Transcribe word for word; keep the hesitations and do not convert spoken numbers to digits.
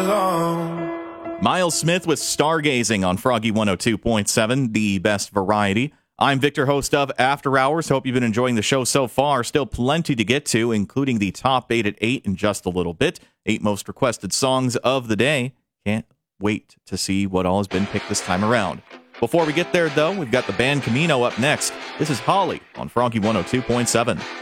Miles Smith with Stargazing on Froggy one oh two point seven, the best variety. I'm Victor, host of After Hours. Hope you've been enjoying the show so far. Still plenty to get to, including the top eight at eight in just a little bit. Eight most requested songs of the day. Can't wait to see what all has been picked this time around. Before we get there, though, we've got the band Camino up next. This is Holly on Froggy one oh two point seven.